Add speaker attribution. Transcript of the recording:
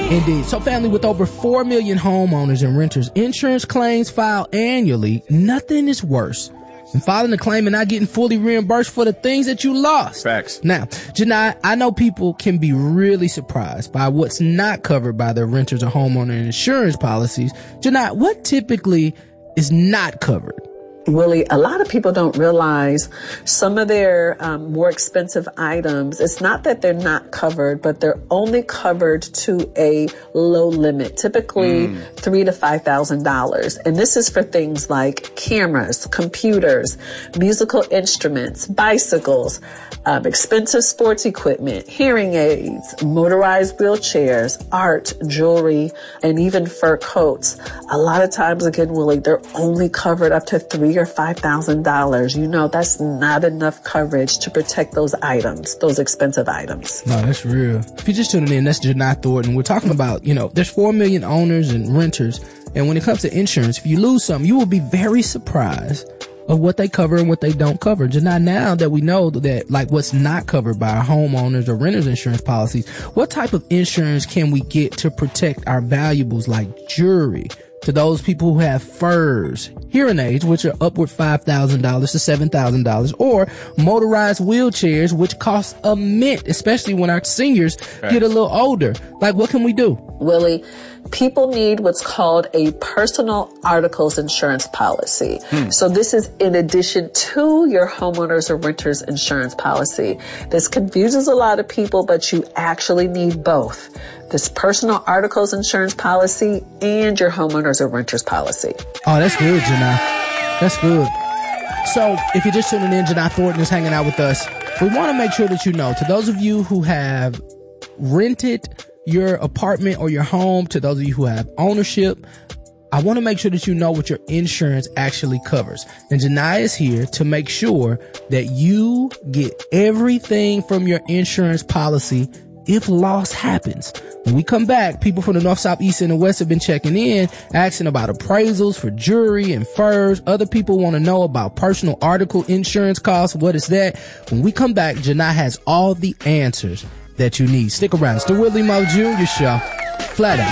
Speaker 1: Indeed. So family, with over 4 million homeowners and renters insurance claims filed annually, nothing is worse than filing a claim and not getting fully reimbursed for the things that you lost.
Speaker 2: Facts.
Speaker 1: Now, Janai, I know people can be really surprised by what's not covered by their renters or homeowner insurance policies. Janai, what typically is not covered?
Speaker 3: Willie, a lot of people don't realize some of their more expensive items, it's not that they're not covered, but they're only covered to a low limit, typically $3,000 to $5,000. And this is for things like cameras, computers, musical instruments, bicycles, expensive sports equipment, hearing aids, motorized wheelchairs, art, jewelry, and even fur coats. A lot of times, again, Willie, they're only covered up to $3,000 or $5,000. You know, that's not enough coverage to protect those items, those expensive items.
Speaker 1: No, that's real. If you're just tuning in, that's Janai Thornton. We're talking about, there's 4 million owners and renters. And when it comes to insurance, if you lose something, you will be very surprised of what they cover and what they don't cover. Janai, now that we know that, like, what's not covered by our homeowners or renters insurance policies, what type of insurance can we get to protect our valuables like jewelry? To those people who have furs, hearing aids, which are upward $5,000 to $7,000, or motorized wheelchairs, which cost a mint, especially when our seniors get a little older. Like, what can we do?
Speaker 3: Willie, people need what's called a personal articles insurance policy. So this is in addition to your homeowners or renters insurance policy. This confuses a lot of people, but you actually need both. This personal articles insurance policy and your homeowners or renters policy.
Speaker 1: Oh, that's good, Janai. That's good. So if you're just tuning in, Janai Thornton is hanging out with us. We want to make sure that you know, to those of you who have rented your apartment or your home, to those of you who have ownership, I want to make sure that you know what your insurance actually covers. And Janai is here to make sure that you get everything from your insurance policy if loss happens. When we come back, people from the north, south, east, and the west have been checking in, asking about appraisals for jewelry and furs. Other people want to know about personal article insurance costs. What is that? When we come back, Janai has all the answers that you need. Stick around. It's the Willie Moore Jr. Show. Flat out.